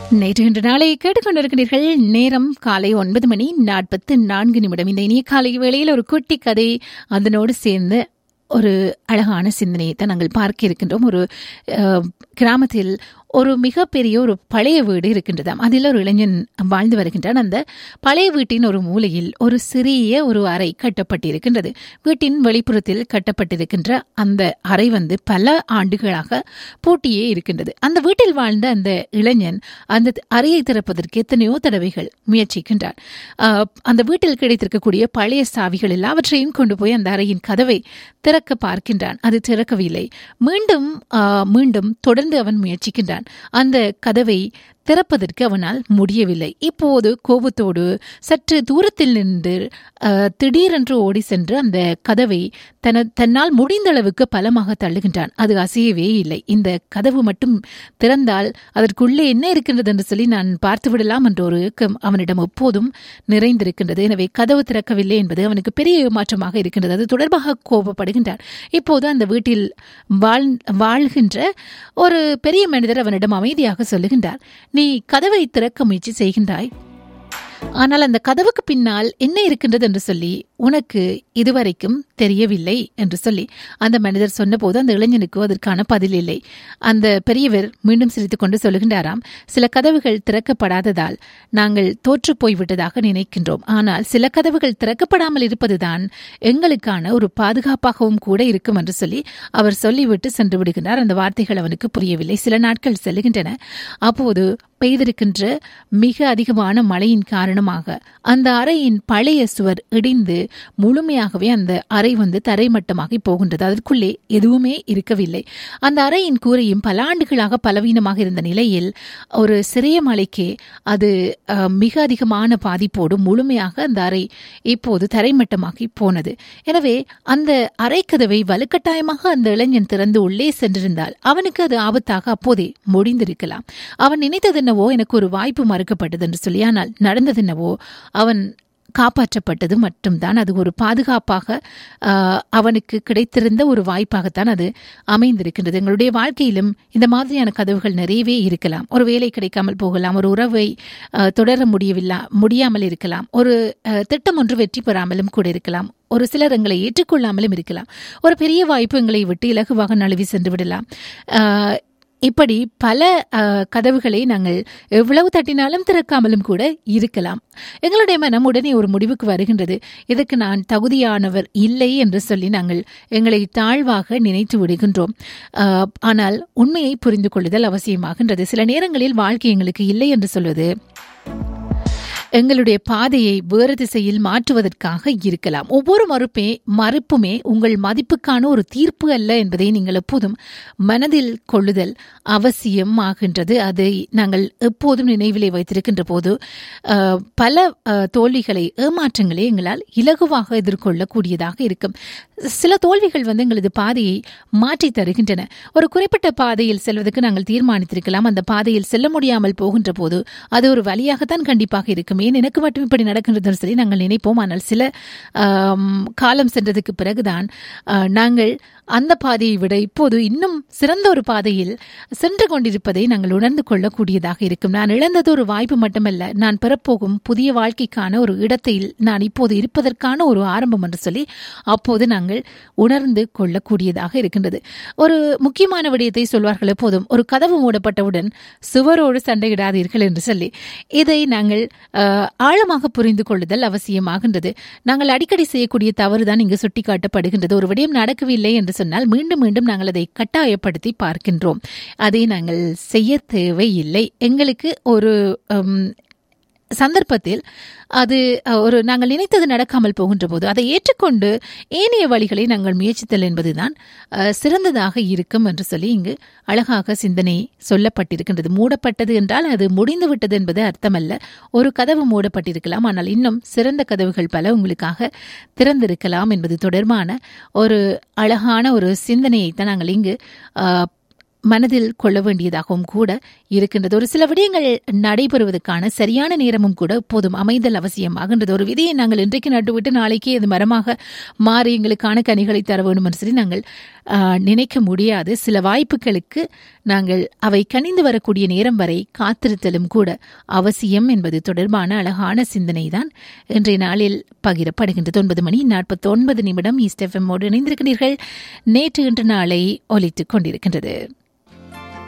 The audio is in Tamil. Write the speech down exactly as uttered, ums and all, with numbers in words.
நேற்று இன்று நாளை கேட்டுக்கொண்டிருக்கிறீர்கள். நேரம் காலை ஒன்பது மணி நாற்பத்து நான்கு நிமிடம். இந்த இனிய காலை வேளையில் ஒரு குட்டி கதை அதனோடு சேர்ந்து ஒரு அழகான சிந்தனையை தான் நாங்கள் பார்க்க இருக்கின்றோம். ஒரு கிராமத்தில் ஒரு மிகப்பெரிய ஒரு பழைய வீடு இருக்கின்றதாம். அதில் ஒரு இளைஞன் வாழ்ந்து வருகின்றான். அந்த பழைய வீட்டின் ஒரு மூலையில் ஒரு சிறிய ஒரு அறை கட்டப்பட்டிருக்கின்றது. வீட்டின் வெளிப்புறத்தில் கட்டப்பட்டிருக்கின்ற அந்த அறை வந்து பல ஆண்டுகளாக பூட்டியே இருக்கின்றது. அந்த வீட்டில் வாழ்ந்த அந்த இளைஞன் அந்த அறையை திறப்பதற்கு எத்தனையோ தடவைகள் முயற்சிக்கின்றான். அந்த வீட்டில் கிடைத்திருக்கக்கூடிய பழைய சாவிகள் எல்லாவற்றையும் கொண்டு போய் அந்த அறையின் கதவை திறக்க பார்க்கின்றான். அது திறக்கவில்லை. மீண்டும் மீண்டும் தொடர்ந்து அவன் முயற்சிக்கின்றான். அந்த கதவை திறப்பதற்கு அவனால் முடியவில்லை. இப்போது கோபத்தோடு சற்று தூரத்தில் நின்று திடீரென்று ஓடி சென்று அந்த கதவை தன தன்னால் முடிந்த அளவுக்கு பலமாக தள்ளுகின்றான். அது அசையவே இல்லை. இந்த கதவு மட்டும் திறந்தால் அதற்குள்ளே என்ன இருக்கின்றது என்று சொல்லி நான் பார்த்து விடலாம் என்ற ஒரு ஏக்கம் அவனிடம் எப்போதும் நிறைந்திருக்கின்றது. எனவே கதவு திறக்கவில்லை என்பது அவனுக்கு பெரிய ஏமாற்றமாக இருக்கின்றது. அது தொடர்பாக கோபப்படுகின்றான். இப்போது அந்த வீட்டில் வாழ் வாழ்கின்ற ஒரு பெரிய மனிதர் அவனிடம் அமைதியாக சொல்லுகின்றார், நீ கதவை திறக்க முயற்சி செய்கின்றாய், ஆனால் அந்த கதவுக்கு பின்னால் என்ன இருக்கின்றது என்று சொல்லி உனக்கு இதுவரைக்கும் தெரியவில்லை என்று சொல்லி அந்த மனிதர் சொன்னபோது அந்த இளைஞனுக்கு அதற்கான பதில் இல்லை. அந்த பெரியவர் மீண்டும் சிரித்துக் கொண்டு சொல்லுகின்றாராம், சில கதவுகள் திறக்கப்படாததால் நாங்கள் தோற்று போய்விட்டதாக நினைக்கின்றோம். ஆனால் சில கதவுகள் திறக்கப்படாமல் இருப்பதுதான் எங்களுக்கான ஒரு பாதுகாப்பாகவும் கூட இருக்கும் என்று சொல்லி அவர் சொல்லிவிட்டு சென்று விடுகின்றார். அந்த வார்த்தைகள் அவனுக்கு புரியவில்லை. சில நாட்கள் செல்லுகின்றன. அப்போது பெய்திருக்கின்ற மிக அதிகமான மழையின் காரணமாக அந்த அறையின் பழைய சுவர் இடிந்து முழுமையாகவே அந்த அறை வந்து தரைமட்டமாகி போகின்றது. அதற்குள்ளே எதுவுமே இருக்கவில்லை. அந்த அறையின் கூரையும் பல ஆண்டுகளாக பலவீனமாக இருந்த நிலையில் ஒரு சிறிய மழைக்கே அது மிக அதிகமான பாதிப்போடு முழுமையாக அந்த அறை இப்போது தரைமட்டமாகி போனது. எனவே அந்த அறைக்கதவை வலுக்கட்டாயமாக அந்த இளைஞன் திறந்து உள்ளே சென்றிருந்தால் அவனுக்கு அது ஆபத்தாக அப்போதே முடிந்திருக்கலாம். அவன் நினைத்தது என்னவோ, எனக்கு ஒரு வாய்ப்பு மறுக்கப்பட்டது என்று சொல்லி. ஆனால் நடந்தது என்னவோ, அவன் காப்பாற்றப்பட்டது மட்டும்தான். அது ஒரு பாதுகாப்பாக அவனுக்கு கிடைத்திருந்த ஒரு வாய்ப்பாகத்தான் அது அமைந்திருக்கின்றது. எங்களுடைய வாழ்க்கையிலும் இந்த மாதிரியான கதவுகள் நிறையவே இருக்கலாம். ஒரு வேலை கிடைக்காமல் போகலாம், ஒரு உறவை தொடர முடியவில்லை முடியாமல் இருக்கலாம், ஒரு திட்டம் ஒன்று வெற்றி பெறாமலும் கூட இருக்கலாம், ஒரு சிலர் எங்களை ஏற்றுக்கொள்ளாமலும் இருக்கலாம், ஒரு பெரிய வாய்ப்பு எங்களை விட்டு இலகுவாக நழுவி சென்று விடலாம். இப்படி பல கதவுகளை நாங்கள் எவ்வளவு தட்டினாலும் திறக்காமலும் கூட இருக்கலாம். எங்களுடைய மனம் உடனே ஒரு முடிவுக்கு வருகின்றது, இதற்கு நான் தகுதியானவர் இல்லை என்று சொல்லி நாங்கள் எங்களை தாழ்வாக நினைத்து விடுகின்றோம். ஆனால் உண்மையை புரிந்து கொள்ளுதல் அவசியமாகின்றது. சில நேரங்களில் வாழ்க்கை எங்களுக்கு இல்லை என்று சொல்வது எங்களுடைய பாதையை வேறு திசையில் மாற்றுவதற்காக இருக்கலாம். ஒவ்வொரு மறுப்பே மறுப்புமே உங்கள் மதிப்புக்கான ஒரு தீர்ப்பு அல்ல என்பதை நீங்கள் எப்போதும் மனதில் கொள்ளுதல் அவசியம் ஆகின்றது. அதை நாங்கள் எப்போதும் நினைவிலே வைத்திருக்கின்ற போது பல தோல்விகளை ஏமாற்றங்களை எங்களால் இலகுவாக எதிர்கொள்ளக்கூடியதாக இருக்கும். சில தோல்விகள் வந்து எங்களது பாதையை மாற்றி தருகின்றன. ஒரு குறிப்பிட்ட பாதையில் செல்வதற்கு நாங்கள் தீர்மானித்திருக்கலாம். அந்த பாதையில் செல்ல முடியாமல் போகின்ற போது அது ஒரு வழியாகத்தான் கண்டிப்பாக இருக்கும். ஏன் எனக்கு மட்டும் இப்படி நடக்கின்றது சொல்லி நாங்கள் நினைப்போம். ஆனால் சில காலம் சென்றதுக்கு பிறகுதான் நாங்கள் அந்த பாதையை விட இப்போது இன்னும் சிறந்த ஒரு பாதையில் சென்று கொண்டிருப்பதை நாங்கள் உணர்ந்து கொள்ளக்கூடியதாக இருக்கும். நான் இழந்தது ஒரு வாய்ப்பு மட்டுமல்ல, நான் பெறப்போகும் புதிய வாழ்க்கைக்கான ஒரு இடத்தில் நான் இப்போது இருப்பதற்கான ஒரு ஆரம்பம் என்று சொல்லி அப்போது நாங்கள் உணர்ந்து கொள்ளக்கூடியதாக இருக்கின்றது. ஒரு முக்கியமான விடயத்தை சொல்வார்கள் எப்போதும், ஒரு கதவு மூடப்பட்டவுடன் சுவரோடு சண்டையிடாதீர்கள் என்று சொல்லி. இதை நாங்கள் ஆழமாக புரிந்து கொள்ளுதல் அவசியமாகின்றது. நாங்கள் அடிக்கடி செய்யக்கூடிய தவறுதான் இங்கு சுட்டிக்காட்டப்படுகின்றது. ஒரு விடயம் நடக்கவில்லை என்று சொன்னால் மீண்டும் மீண்டும் நாங்கள் அதை கட்டாயப்படுத்தி பார்க்கின்றோம். அதை நாங்கள் செய்ய தேவையில்லை. எங்களுக்கு ஒரு சந்தர்ப்பத்தில் அது ஒரு நாங்கள் நினைத்தது நடக்காமல் போகின்ற போது அதை ஏற்றுக்கொண்டு ஏனைய வழிகளை நாங்கள் முயற்சித்தல் என்பதுதான் சிறந்ததாக இருக்கும் என்று சொல்லி இங்கு அழகாக சிந்தனை சொல்லப்பட்டிருக்கின்றது. மூடப்பட்டது என்றால் அது முடிந்துவிட்டது என்பது அர்த்தமல்ல. ஒரு கதவு மூடப்பட்டிருக்கலாம், ஆனால் இன்னும் சிறந்த கதவுகள் பல உங்களுக்காக திறந்திருக்கலாம் என்பது தொடர்பான ஒரு அழகான ஒரு சிந்தனையை தான் நாங்கள் இங்கு மனதில் கொள்ள வேண்டியதாகவும் கூட இருக்கின்றது. ஒரு சில விடயங்கள் நடைபெறுவதற்கான சரியான நேரமும் கூட எப்போதும் அமைதல் அவசியமாகின்றது. ஒரு விதையை நாங்கள் இன்றைக்கு நட்டுவிட்டு நாளைக்கே அது மரமாக மாறி எங்களுக்கான கனிகளை தர வேண்டும் என்று சொல்லி நாங்கள் நினைக்க முடியாது. சில வாய்ப்புகளுக்கு நாங்கள் அவை கனிந்து வரக்கூடிய நேரம் வரை காத்திருத்தலும் கூட அவசியம் என்பது தொடர்பான அழகான சிந்தனை தான் இன்றைய நாளில் பகிரப்படுகின்றது. ஒன்பது மணி நாற்பத்தி ஒன்பது நிமிடம் ஈஸ்ட் எஃப்எம்மோடு இணைந்திருக்கிறீர்கள். நேற்று இன்று நாளை ஒலித்துக் கொண்டிருக்கின்றது.